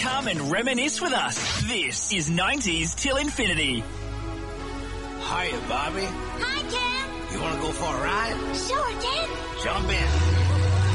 Come and reminisce with us. This is 90s Till Infinity. Hiya, Bobby. Hi, Ken. You want to go for a ride? Sure, Ken. Jump in.